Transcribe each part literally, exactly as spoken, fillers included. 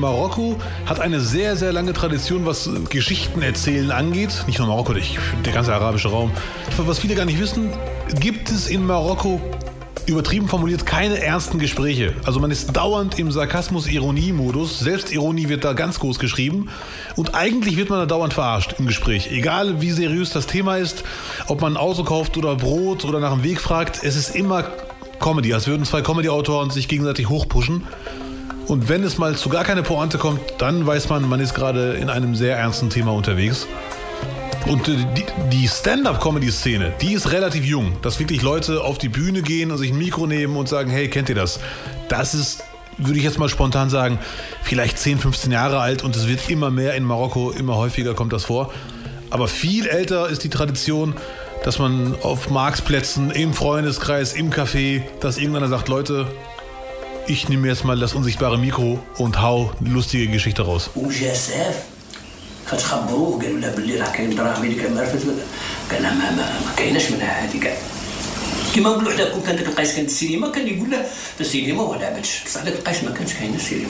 Marokko hat eine sehr, sehr lange Tradition, was Geschichten erzählen angeht. Nicht nur Marokko, der ganze arabische Raum. Was viele gar nicht wissen, gibt es in Marokko, übertrieben formuliert, keine ernsten Gespräche. Also man ist dauernd im Sarkasmus-Ironie-Modus. Selbstironie wird da ganz groß geschrieben. Und eigentlich wird man da dauernd verarscht im Gespräch. Egal wie seriös das Thema ist, ob man ein Auto kauft oder Brot oder nach dem Weg fragt, es ist immer Comedy. Als würden zwei Comedy-Autoren sich gegenseitig hochpushen. Und wenn es mal zu gar keine Pointe kommt, dann weiß man, man ist gerade in einem sehr ernsten Thema unterwegs. Und die, die Stand-Up-Comedy-Szene, die ist relativ jung. Dass wirklich Leute auf die Bühne gehen und sich ein Mikro nehmen und sagen, hey, kennt ihr das? Das ist, würde ich jetzt mal spontan sagen, vielleicht zehn, fünfzehn Jahre alt und es wird immer mehr in Marokko, immer häufiger kommt das vor. Aber viel älter ist die Tradition, dass man auf Marktplätzen, im Freundeskreis, im Café, dass irgendeiner sagt, Leute, ich nehme jetzt mal das unsichtbare Mikro und hau eine lustige Geschichte raus. فتخبروه قالوا له باللي راه كاين دراهم اللي كان معرفت قال ما ما, ما كايناش منها هذه كاع كيما نقولوا حنا كون كان داك القيس كانت السينما كان يقول له السينما ولا عبدش بصح داك القيس ما كانش كاين السينما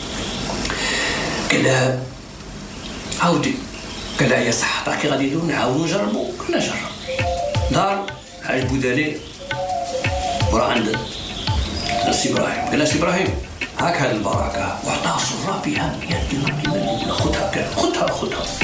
قال له عاودي قال له يا صح راكي غادي نديرو نعاودو نجربو قال له جرب دار عجبو دالي وراه عند السي ابراهيم قال له سي ابراهيم هاك هاد البركه وعطاه صرا فيها مئة درهم خذها خذها خذها